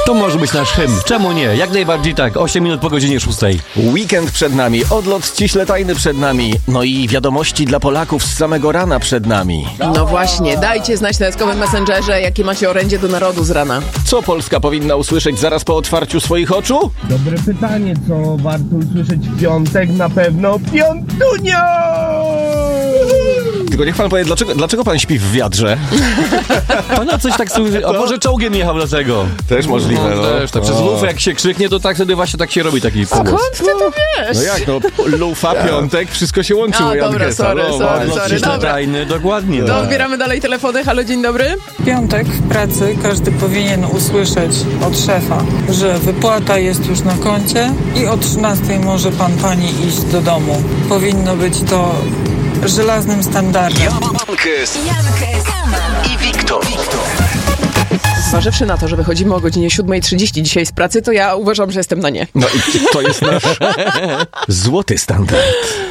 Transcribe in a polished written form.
To może być nasz hymn. Czemu nie? Jak najbardziej tak. 8 minut po godzinie 6. Weekend przed nami, odlot ściśle tajny przed nami. No i wiadomości dla Polaków z samego rana przed nami. No właśnie, dajcie znać na Eskowym Messengerze, jakie macie orędzie do narodu z rana. Co Polska powinna usłyszeć zaraz po otwarciu swoich oczu? Dobre pytanie, co warto usłyszeć w piątek? Na pewno piątunio! Tylko niech pan powie, dlaczego pan śpi w wiadrze? Pana coś tak słyszy, a może czołgiem jechał dlatego? Też możliwe, no. Też, tak przez lufę jak się krzyknie, to tak wtedy właśnie tak się robi taki pogłos. Skąd ty to wiesz? No jak, no, lufa, piątek, wszystko się łączy. A, u Jan dobra, Gesa. sorry. Dobra. Tajny, dokładnie. To odbieramy dalej telefony. Halo, dzień dobry. W piątek w pracy każdy powinien usłyszeć od szefa, że wypłata jest już na koncie i o 13 może pan, pani iść do domu. Powinno być to żelaznym standardem. Jankes i Wiktor. Zważywszy na to, że wychodzimy o godzinie 7:30 dzisiaj z pracy, to ja uważam, że jestem na nie. No i to jest nasz złoty standard.